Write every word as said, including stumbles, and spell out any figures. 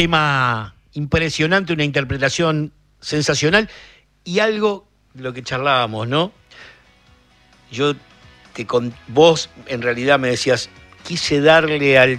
tema impresionante, una interpretación sensacional y algo de lo que charlábamos, ¿no? Yo te con vos en realidad me decías, quise darle al